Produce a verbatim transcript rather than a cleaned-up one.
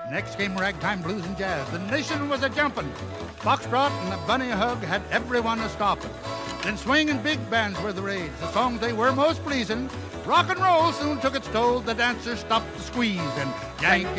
Next came ragtime, blues, and jazz. The nation was a-jumping. Foxtrot and the bunny hug had everyone a-stopping. Then swing and big bands were the rage. The songs they were most pleasing. Rock and roll soon took its toll. The dancers stopped to squeeze and yank